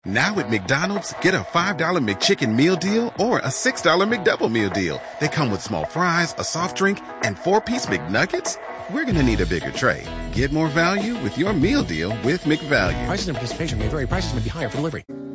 Now at McDonald's, get a $5 McChicken meal deal or a $6 McDouble meal deal. They come with small fries, a soft drink, and 4-piece McNuggets. We're going to need a bigger tray. Get more value with your meal deal with McValue. Prices and participation may vary. Prices may be higher for delivery.